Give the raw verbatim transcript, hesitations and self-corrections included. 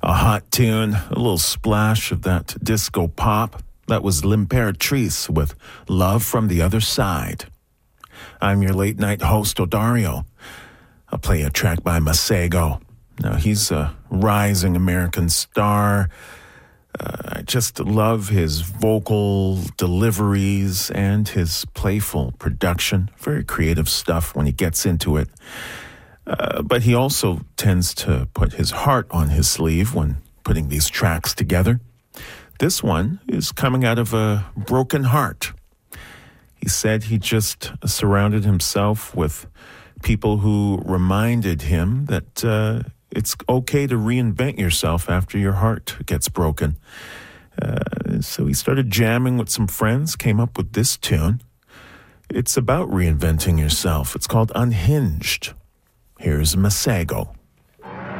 A hot tune, a little splash of that disco pop. That was L'Imperatrice with Love from the Other Side. I'm your late night host, Odario. I'll play a track by Masego. Now, he's a rising American star. Uh, I just love his vocal deliveries and his playful production. Very creative stuff when he gets into it. Uh, but he also tends to put his heart on his sleeve when putting these tracks together. This one is coming out of a broken heart. He said he just surrounded himself with people who reminded him that uh, it's okay to reinvent yourself after your heart gets broken. Uh, so he started jamming with some friends, came up with this tune. It's about reinventing yourself. It's called Unhinged. Here's Masego.